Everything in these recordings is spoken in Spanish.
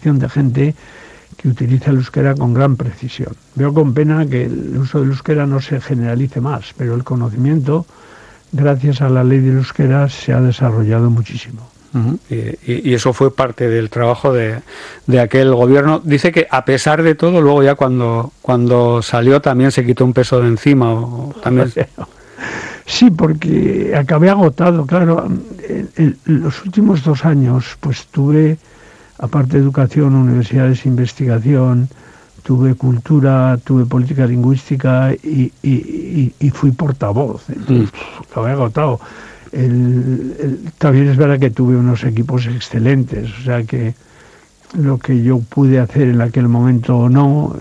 generación de gente que utiliza el euskera con gran precisión. Veo con pena que el uso del euskera no se generalice más, pero el conocimiento, gracias a la ley del euskera, se ha desarrollado muchísimo. Uh-huh. Y eso fue parte del trabajo de aquel gobierno. Dice que a pesar de todo, luego ya cuando salió también se quitó un peso de encima. También... Sí, porque acabé agotado, claro. En los últimos 2 años, pues tuve, aparte de educación, universidades, investigación, tuve cultura, tuve política lingüística y fui portavoz. Entonces, acabé agotado. También es verdad que tuve unos equipos excelentes, o sea que lo que yo pude hacer en aquel momento no,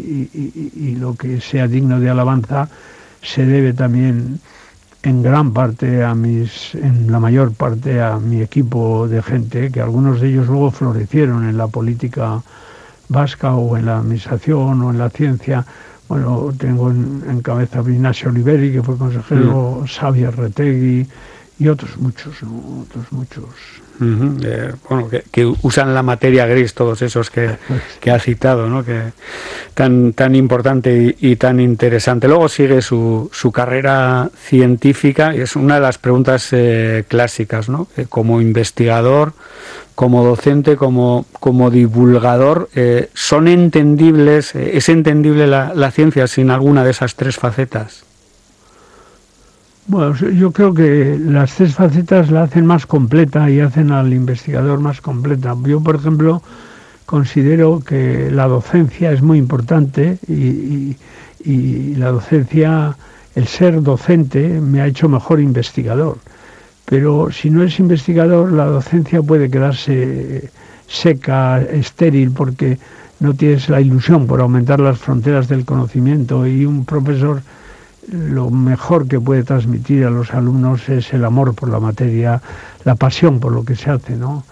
y lo que sea digno de alabanza se debe también en gran parte en la mayor parte a mi equipo de gente, que algunos de ellos luego florecieron en la política vasca o en la administración o en la ciencia. Bueno, tengo en cabeza a Ignacio Oliveri, que fue consejero, Xavier Retegui y otros muchos, ¿no? Otros muchos. Uh-huh. Bueno, que usan la materia gris, todos esos que ha citado, ¿no? Que tan importante y tan interesante. Luego sigue su carrera científica y es una de las preguntas clásicas, ¿no? Como investigador, como docente, como divulgador, ¿son entendibles, es entendible la ciencia sin alguna de esas 3 facetas? Bueno, yo creo que las 3 facetas la hacen más completa y hacen al investigador más completa. Yo, por ejemplo, considero que la docencia es muy importante y la docencia, el ser docente, me ha hecho mejor investigador. Pero si no es investigador, la docencia puede quedarse seca, estéril, porque no tienes la ilusión por aumentar las fronteras del conocimiento, y un profesor lo mejor que puede transmitir a los alumnos es el amor por la materia, la pasión por lo que se hace, ¿no?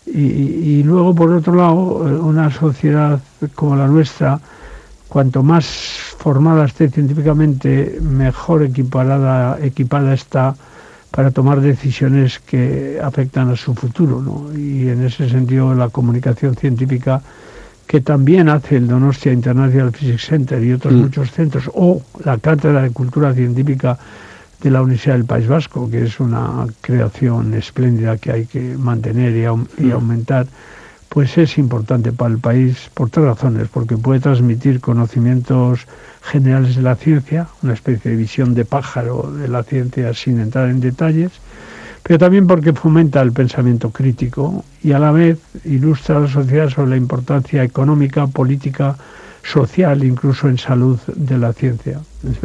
Y luego, por otro lado, una sociedad como la nuestra, cuanto más formada esté científicamente, mejor equipada está para tomar decisiones que afectan a su futuro, ¿no? Y en ese sentido, la comunicación científica, que también hace el Donostia International Physics Center y otros muchos centros, o la Cátedra de Cultura Científica de la Universidad del País Vasco, que es una creación espléndida que hay que mantener y aumentar, pues es importante para el país por 3 razones: porque puede transmitir conocimientos generales de la ciencia, una especie de visión de pájaro de la ciencia sin entrar en detalles, pero también porque fomenta el pensamiento crítico y a la vez ilustra a la sociedad sobre la importancia económica, política, social, incluso en salud de la ciencia.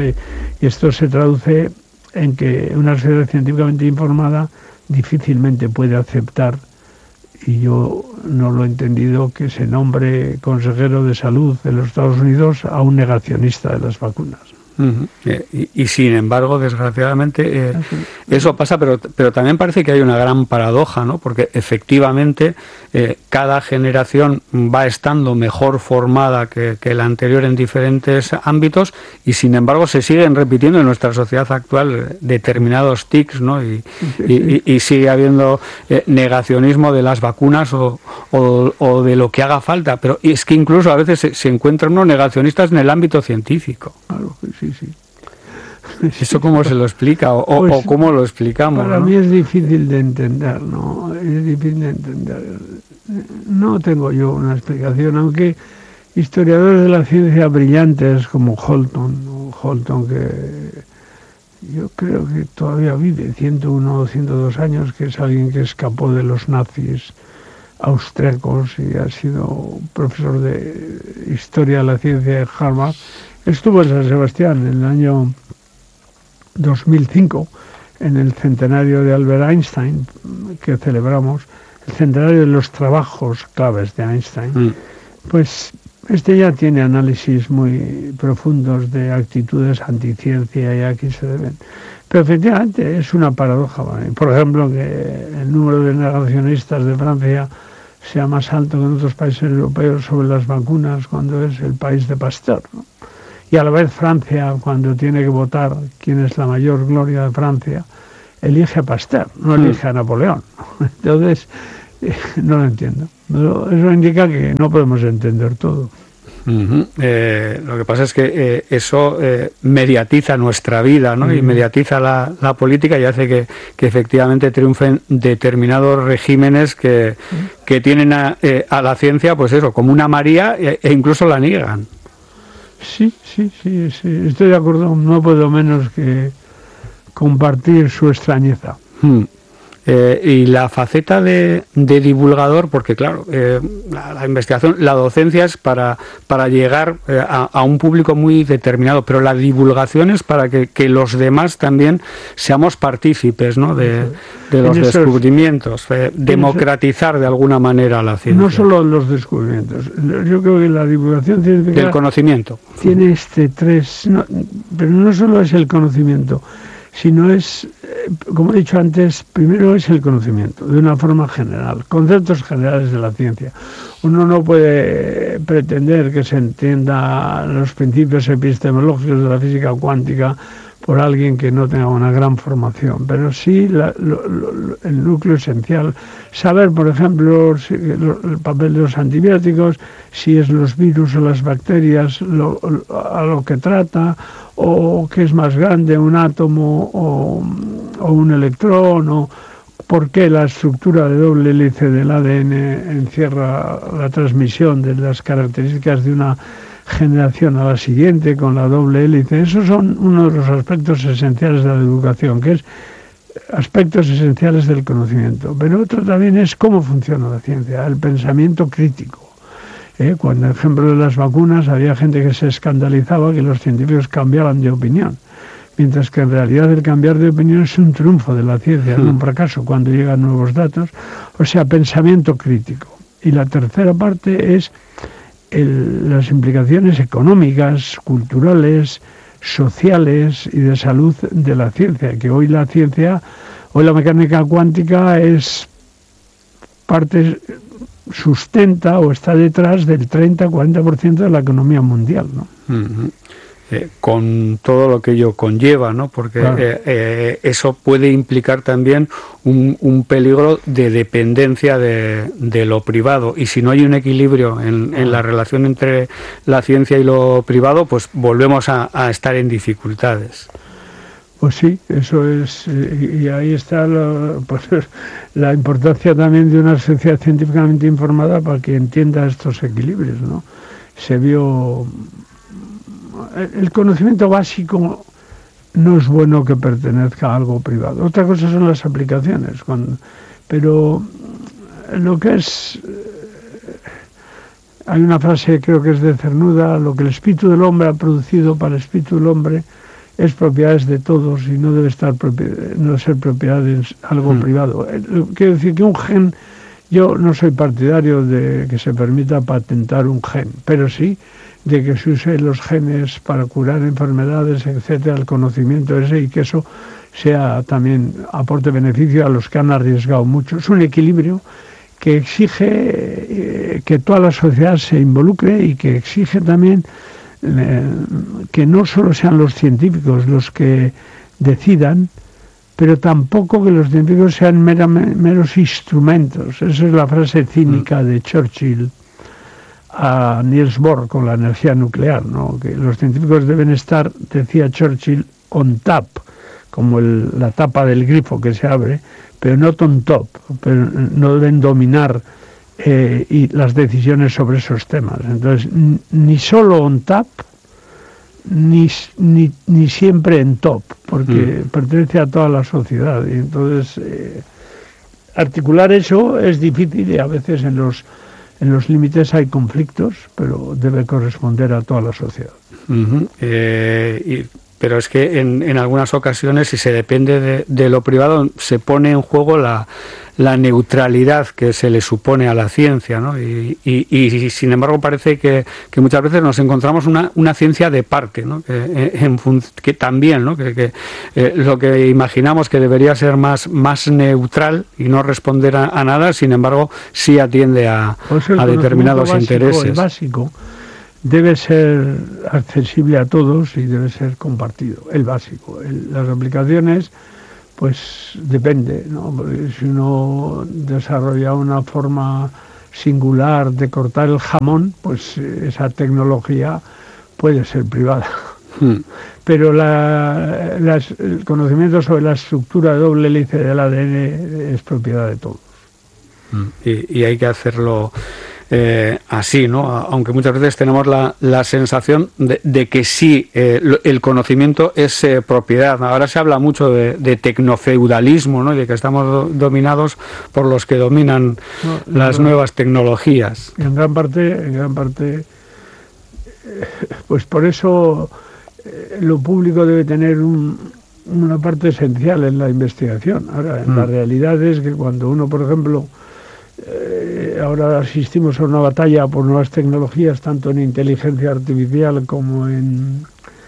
Y esto se traduce en que una sociedad científicamente informada difícilmente puede aceptar, y yo no lo he entendido, que se nombre consejero de salud de los Estados Unidos a un negacionista de las vacunas. Uh-huh. Y sin embargo, desgraciadamente, eso pasa, pero también parece que hay una gran paradoja, ¿no? Porque efectivamente cada generación va estando mejor formada que la anterior en diferentes ámbitos, y sin embargo se siguen repitiendo en nuestra sociedad actual determinados tics, ¿no? Y sigue habiendo negacionismo de las vacunas o de lo que haga falta, pero es que incluso a veces se encuentran unos negacionistas en el ámbito científico. Claro, sí. ¿Eso cómo se lo explica o cómo lo explicamos? Para mí es difícil de entender, ¿no? Es difícil de entender. No tengo yo una explicación, aunque historiadores de la ciencia brillantes como Holton, que yo creo que todavía vive, 101 o 102 años, que es alguien que escapó de los nazis austríacos y ha sido profesor de Historia de la Ciencia de Harvard. Estuvo en San Sebastián en el año 2005, en el centenario de Albert Einstein, que celebramos, el centenario de los trabajos claves de Einstein. Pues este ya tiene análisis muy profundos de actitudes anticiencia, y aquí se deben. Pero efectivamente es una paradoja. Por ejemplo, que el número de negacionistas de Francia sea más alto que en otros países europeos sobre las vacunas, cuando es el país de Pasteur, ¿no? Y a la vez Francia, cuando tiene que votar quién es la mayor gloria de Francia, elige a Pasteur, no elige a Napoleón. Entonces, no lo entiendo. Pero eso indica que no podemos entender todo. Lo que pasa es que eso mediatiza nuestra vida, ¿no? Y mediatiza la política y hace que efectivamente triunfen determinados regímenes que tienen a la ciencia, pues eso, como una María e incluso la niegan. Sí, estoy de acuerdo, no puedo menos que compartir su extrañeza. Y la faceta de divulgador, porque claro, la investigación, la docencia es para llegar a un público muy determinado, pero la divulgación es para que los demás también seamos partícipes, ¿no? de los descubrimientos, democratizar de alguna manera la ciencia. No solo los descubrimientos, yo creo que la divulgación científica del conocimiento tiene pero no solo es el conocimiento, sino es, como he dicho antes, primero es el conocimiento, de una forma general, conceptos generales de la ciencia. Uno no puede pretender que se entienda los principios epistemológicos de la física cuántica por alguien que no tenga una gran formación, pero sí el núcleo esencial. Saber, por ejemplo, el papel de los antibióticos, si es los virus o las bacterias, a lo que trata, o qué es más grande, un átomo o un electrón, o por qué la estructura de doble hélice del ADN encierra la transmisión de las características de una generación a la siguiente con la doble hélice. Esos son uno de los aspectos esenciales de la educación, que es aspectos esenciales del conocimiento. Pero otro también es cómo funciona la ciencia, el pensamiento crítico. Cuando, por ejemplo, de las vacunas había gente que se escandalizaba que los científicos cambiaban de opinión, mientras que en realidad el cambiar de opinión es un triunfo de la ciencia, no un fracaso cuando llegan nuevos datos. O sea, pensamiento crítico. Y la tercera parte es las implicaciones económicas, culturales, sociales y de salud de la ciencia, que hoy la mecánica cuántica es parte, sustenta o está detrás del 30-40% de la economía mundial, ¿no? Con todo lo que ello conlleva, ¿no? Porque claro, eso puede implicar también un peligro de dependencia de lo privado, y si no hay un equilibrio en la relación entre la ciencia y lo privado, pues volvemos a estar en dificultades. Pues sí, eso es, y ahí está la importancia también de una sociedad científicamente informada para que entienda estos equilibrios, ¿no? Se vio... El conocimiento básico no es bueno que pertenezca a algo privado. Otra cosa son las aplicaciones, pero lo que es... Hay una frase, creo que es de Cernuda: lo que el espíritu del hombre ha producido para el espíritu del hombre es propiedades de todos y no debe ser propiedad de algo privado. Quiero decir que un gen, yo no soy partidario de que se permita patentar un gen, pero sí de que se use los genes para curar enfermedades, etcétera, el conocimiento ese, y que eso sea también aporte beneficio a los que han arriesgado mucho. Es un equilibrio que exige que toda la sociedad se involucre y que exige también que no solo sean los científicos los que decidan, pero tampoco que los científicos sean meros instrumentos. Esa es la frase cínica de Churchill a Niels Bohr con la energía nuclear, ¿no? Que los científicos deben estar, decía Churchill, on tap, como la tapa del grifo que se abre, pero no on top, pero no deben dominar y las decisiones sobre esos temas. Entonces, ni solo on tap, ni siempre en top, porque pertenece a toda la sociedad. Y entonces, articular eso es difícil, y a veces en los límites hay conflictos, pero debe corresponder a toda la sociedad. Pero es que en algunas ocasiones, si se depende de lo privado, se pone en juego la neutralidad que se le supone a la ciencia, ¿no? Y sin embargo parece que muchas veces nos encontramos una ciencia de parte, ¿no? Que también, ¿no? Que lo que imaginamos que debería ser más neutral y no responder a nada, sin embargo sí atiende a determinados intereses. El básico debe ser accesible a todos y debe ser compartido, el básico. Las aplicaciones pues depende, ¿no? Porque si uno desarrolla una forma singular de cortar el jamón, pues esa tecnología puede ser privada. Pero el conocimiento sobre la estructura de doble hélice del ADN es propiedad de todos. Y hay que hacerlo así, ¿no? Aunque muchas veces tenemos la sensación de que sí, el conocimiento es propiedad. Ahora se habla mucho de tecnofeudalismo, ¿no? Y de que estamos dominados por los que dominan las nuevas tecnologías. En gran parte, pues por eso lo público debe tener una parte esencial en la investigación. Ahora, la realidad es que cuando uno, por ejemplo, ahora asistimos a una batalla por nuevas tecnologías, tanto en inteligencia artificial como en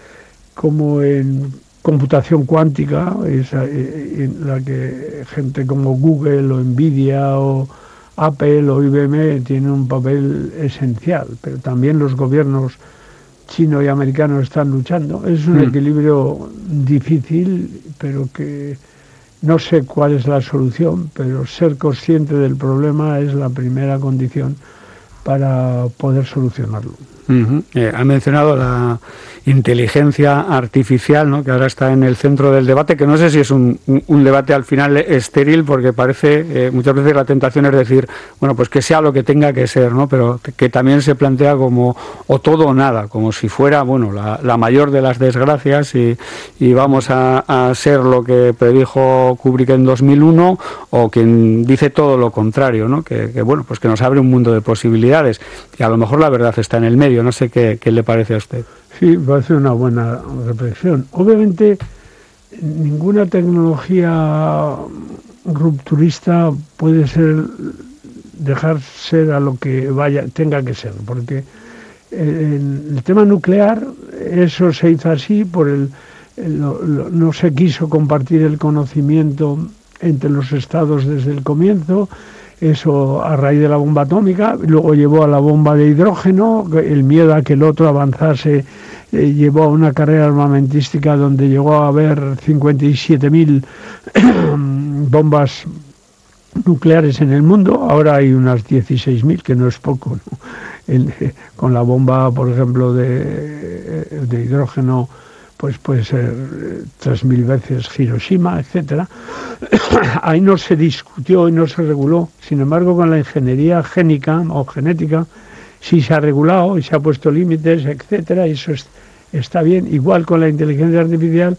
computación cuántica, en la que gente como Google o Nvidia o Apple o IBM tienen un papel esencial, pero también los gobiernos chino y americano están luchando. Es un equilibrio difícil, pero que no sé cuál es la solución, pero ser consciente del problema es la primera condición para poder solucionarlo. Ha mencionado la inteligencia artificial, ¿no? Que ahora está en el centro del debate, que no sé si es un debate al final estéril, porque parece, muchas veces la tentación es decir, bueno, pues que sea lo que tenga que ser, ¿no? Pero que también se plantea como o todo o nada, como si fuera, bueno, la mayor de las desgracias y vamos a ser lo que predijo Kubrick en 2001, o quien dice todo lo contrario, ¿no? Que bueno, pues que nos abre un mundo de posibilidades, y a lo mejor la verdad está en el medio. No sé qué le parece a usted. Sí, va a ser una buena reflexión. Obviamente, ninguna tecnología rupturista puede dejar ser a lo que tenga que ser, porque el tema nuclear, eso se hizo así no se quiso compartir el conocimiento entre los estados desde el comienzo. Eso a raíz de la bomba atómica, luego llevó a la bomba de hidrógeno, el miedo a que el otro avanzase llevó a una carrera armamentística donde llegó a haber 57.000 bombas nucleares en el mundo. Ahora hay unas 16.000, que no es poco, ¿no? Con la bomba, por ejemplo, de hidrógeno, pues puede ser 3.000 veces Hiroshima, etcétera. Ahí no se discutió y no se reguló. Sin embargo, con la ingeniería génica o genética sí se ha regulado y se ha puesto límites, etcétera, y eso está bien. Igual con la inteligencia artificial,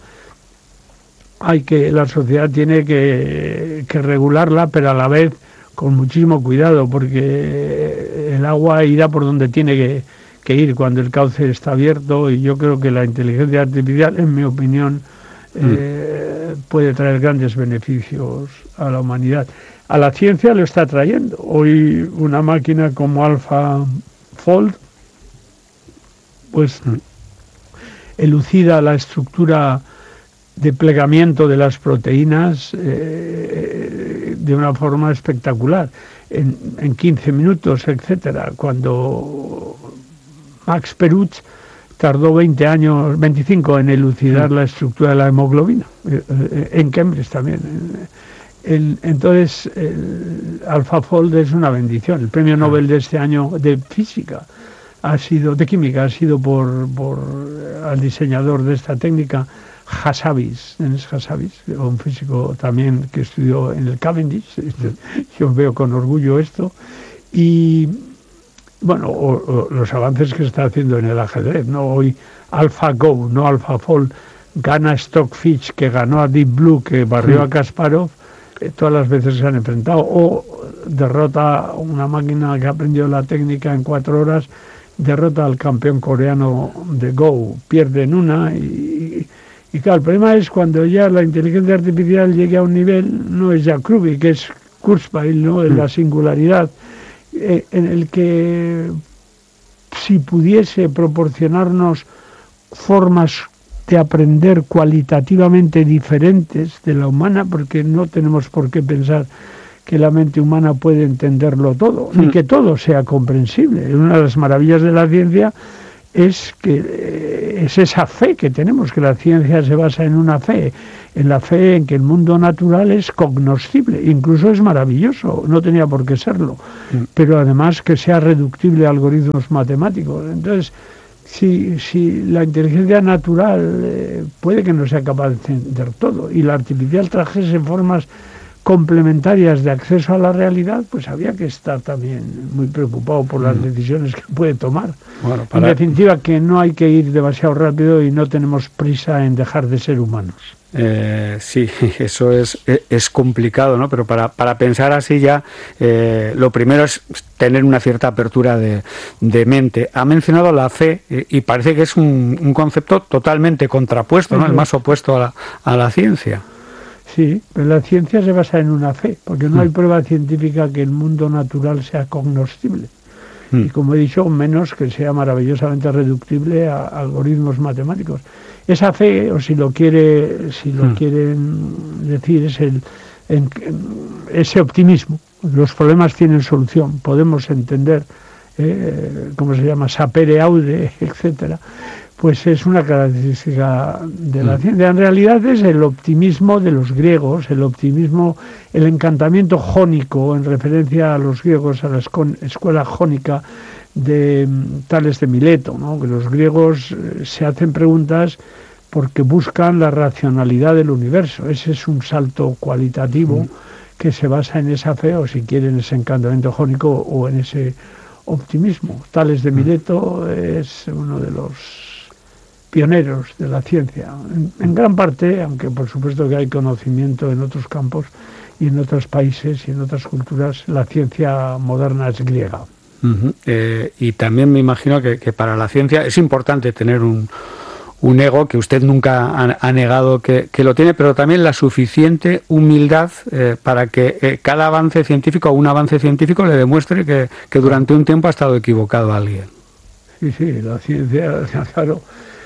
la sociedad tiene que regularla, pero a la vez con muchísimo cuidado, porque el agua irá por donde tiene que ir cuando el cauce está abierto, y yo creo que la inteligencia artificial, en mi opinión, puede traer grandes beneficios a la humanidad. A la ciencia lo está trayendo. Hoy una máquina como AlphaFold pues elucida la estructura de plegamiento de las proteínas de una forma espectacular, en 15 minutos, etcétera, cuando Max Perutz tardó 25 en elucidar la estructura de la hemoglobina, en Cambridge también. Entonces, AlphaFold es una bendición. El premio Nobel de este año de química ha sido al diseñador de esta técnica, Dennis Hassabis, un físico también que estudió en el Cavendish. Yo veo con orgullo esto. Y bueno, o los avances que se está haciendo en el ajedrez, ¿no? Hoy AlphaGo, no AlphaFold, gana Stockfish, que ganó a Deep Blue, que barrió a Kasparov, todas las veces se han enfrentado, o derrota una máquina que aprendió la técnica en 4 horas, derrota al campeón coreano de Go, pierde en una, y claro, el problema es cuando ya la inteligencia artificial llegue a un nivel, no es Jack Ruby, que es Kurzweil, ¿no? Es la singularidad, en el que si pudiese proporcionarnos formas de aprender cualitativamente diferentes de la humana, porque no tenemos por qué pensar que la mente humana puede entenderlo todo, ni que todo sea comprensible. Una de las maravillas de la ciencia es que es esa fe que tenemos, que la ciencia se basa en una fe, en la fe en que el mundo natural es cognoscible, incluso es maravilloso, no tenía por qué serlo, pero además que sea reductible a algoritmos matemáticos. Entonces, si la inteligencia natural puede que no sea capaz de entender todo, y la artificial trajese formas complementarias de acceso a la realidad, pues había que estar también muy preocupado por las decisiones que puede tomar. Bueno, en definitiva, que no hay que ir demasiado rápido y no tenemos prisa en dejar de ser humanos. Sí, eso es complicado, ¿no? Pero para pensar así ya, lo primero es tener una cierta apertura de mente. Ha mencionado la fe y parece que es un concepto totalmente contrapuesto, ¿no? El más opuesto a la ciencia. Sí, pero la ciencia se basa en una fe, porque no hay prueba científica que el mundo natural sea cognoscible. Y como he dicho, menos que sea maravillosamente reductible a algoritmos matemáticos. Esa fe, o si lo quieren decir, es ese optimismo. Los problemas tienen solución, podemos entender, ¿cómo se llama? Sapere aude, etcétera. Pues es una característica de la ciencia. En realidad es el optimismo de los griegos, el optimismo, el encantamiento jónico, en referencia a los griegos, a la escuela jónica de Tales de Mileto, ¿no? Que los griegos se hacen preguntas porque buscan la racionalidad del universo. Ese es un salto cualitativo que se basa en esa fe, o si quieren, ese encantamiento jónico o en ese optimismo. Tales de Mileto es uno de los pioneros de la ciencia, en gran parte, aunque por supuesto que hay conocimiento en otros campos y en otros países y en otras culturas, la ciencia moderna es griega. Y también me imagino que para la ciencia es importante tener un ego, que usted nunca ha negado que lo tiene, pero también la suficiente humildad para que cada avance científico o un avance científico le demuestre que durante un tiempo ha estado equivocado alguien. Sí, la ciencia, claro.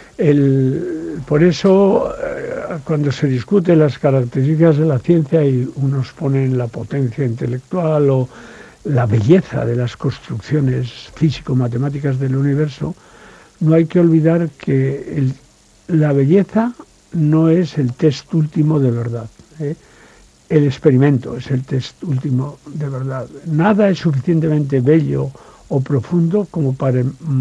Por eso, cuando se discute las características de la ciencia y unos ponen la potencia intelectual o la belleza de las construcciones físico-matemáticas del universo, no hay que olvidar que la belleza no es el test último de verdad. El experimento es el test último de verdad. Nada es suficientemente bello o profundo como para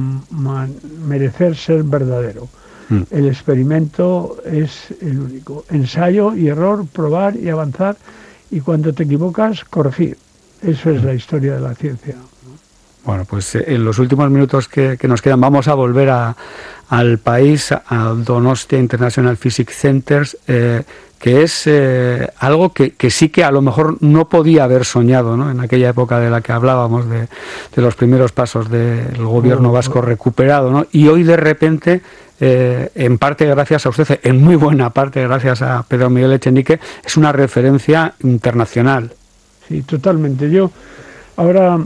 merecer ser verdadero. El experimento es el único. Ensayo y error, probar y avanzar, y cuando te equivocas, corregir. Eso es la historia de la ciencia. Bueno, pues en los últimos minutos que nos quedan vamos a volver al país, al Donostia International Physics Centers, que es algo que sí que a lo mejor no podía haber soñado, ¿no? En aquella época de la que hablábamos, de los primeros pasos del gobierno vasco recuperado, ¿no? Y hoy de repente, en parte gracias a usted, en muy buena parte gracias a Pedro Miguel Echenique, es una referencia internacional. Sí, totalmente. Ahora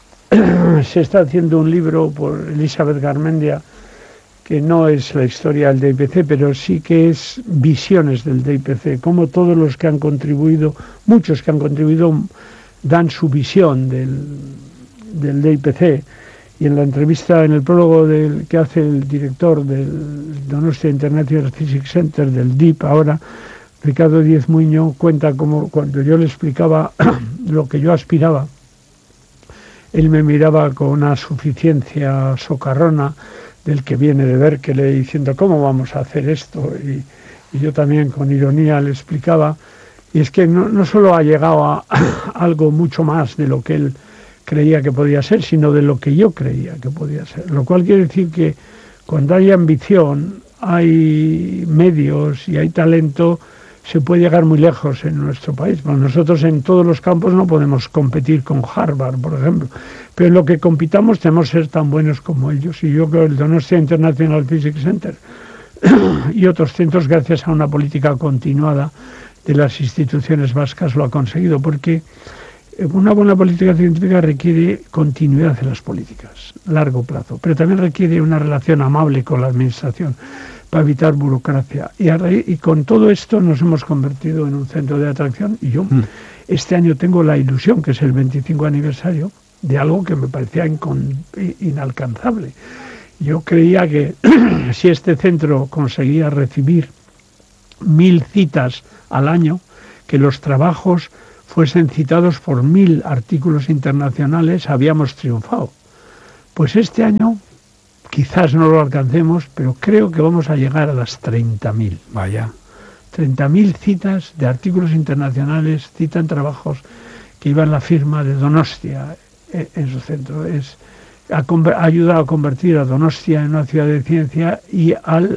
se está haciendo un libro por Elizabeth Garmendia, que no es la historia del DIPC, pero sí que es visiones del DIPC, como todos los que han contribuido, muchos que han contribuido, dan su visión del DIPC. Y en la entrevista, en el prólogo que hace el director del Donostia International Physics Center, del DIP ahora, Ricardo Díez Muñoz, cuenta cómo cuando yo le explicaba lo que yo aspiraba, él me miraba con una suficiencia socarrona del que viene de Berkeley, diciendo ¿cómo vamos a hacer esto? Y yo también con ironía le explicaba, y es que no solo ha llegado a algo mucho más de lo que él creía que podía ser, sino de lo que yo creía que podía ser. Lo cual quiere decir que cuando hay ambición, hay medios y hay talento, se puede llegar muy lejos en nuestro país. Bueno, nosotros en todos los campos no podemos competir con Harvard, por ejemplo, pero en lo que compitamos tenemos que ser tan buenos como ellos. Y yo creo que el Donostia International Physics Center y otros centros, gracias a una política continuada de las instituciones vascas, lo ha conseguido, porque una buena política científica requiere continuidad en las políticas, largo plazo, pero también requiere una relación amable con la administración para evitar burocracia. Y con todo esto nos hemos convertido en un centro de atracción, y yo este año tengo la ilusión, que es el 25 aniversario, de algo que me parecía inalcanzable. Yo creía que si este centro conseguía recibir 1000 citas al año, que los trabajos fuesen citados por 1000 artículos internacionales, habíamos triunfado. Pues este año quizás no lo alcancemos, pero creo que vamos a llegar a las 30.000. Vaya. 30.000 citas de artículos internacionales, citan trabajos que iban la firma de Donostia en su centro. Ha ayudado a convertir a Donostia en una ciudad de ciencia y al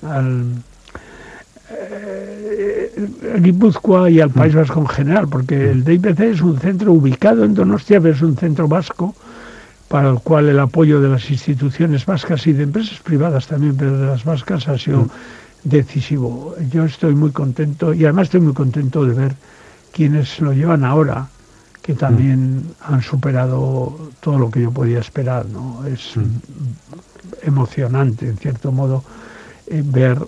Guipúzcoa y al País Vasco en general, porque el DIPC es un centro ubicado en Donostia, pero es un centro vasco para el cual el apoyo de las instituciones vascas y de empresas privadas también, pero de las vascas, ha sido decisivo. Yo estoy muy contento y además estoy muy contento de ver quienes lo llevan ahora, que también han superado todo lo que yo podía esperar, ¿no? Es emocionante, en cierto modo, ver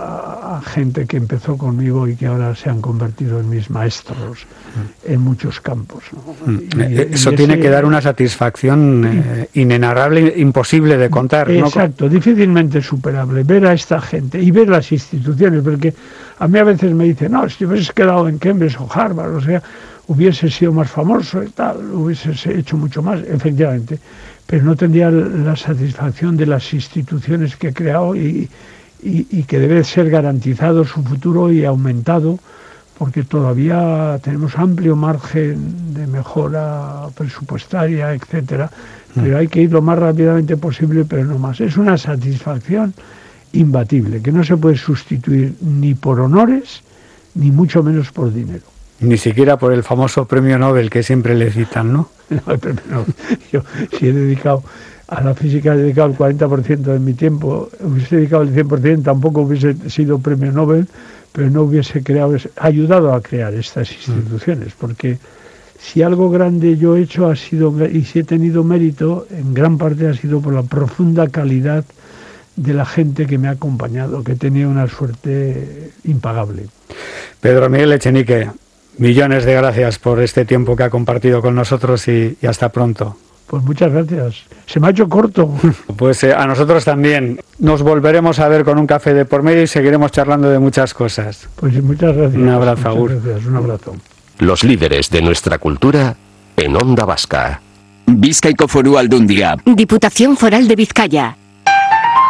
a gente que empezó conmigo y que ahora se han convertido en mis maestros en muchos campos, ¿no? Eso tiene que dar una satisfacción inenarrable, imposible de contar, ¿no? Exacto, difícilmente superable. Ver a esta gente y ver las instituciones, porque a mí a veces me dicen, no, si hubieses quedado en Cambridge o Harvard, o sea, hubiese sido más famoso y tal, hubieses hecho mucho más, efectivamente, pero no tendría la satisfacción de las instituciones que he creado y que debe ser garantizado su futuro y aumentado, porque todavía tenemos amplio margen de mejora presupuestaria, etcétera, pero hay que ir lo más rápidamente posible, pero no más. Es una satisfacción imbatible, que no se puede sustituir ni por honores, ni mucho menos por dinero. Ni siquiera por el famoso premio Nobel que siempre le citan, ¿no? No, el premio Nobel. Yo sí he dedicado a la física, he dedicado el 40% de mi tiempo. Hubiese dedicado el 100%, tampoco hubiese sido premio Nobel, pero no hubiese ayudado a crear estas instituciones, porque si algo grande yo he hecho ha sido, y si he tenido mérito, en gran parte ha sido por la profunda calidad de la gente que me ha acompañado, que he tenido una suerte impagable. Pedro Miguel Echenique, millones de gracias por este tiempo que ha compartido con nosotros y hasta pronto. Pues muchas gracias. Se me ha hecho corto. Pues a nosotros también. Nos volveremos a ver con un café de por medio y seguiremos charlando de muchas cosas. Pues muchas gracias. Un abrazo, Agur. Gracias, un abrazo. Los líderes de nuestra cultura en Onda Vasca. Bizkaiko Foru Aldundia. Diputación Foral de Vizcaya.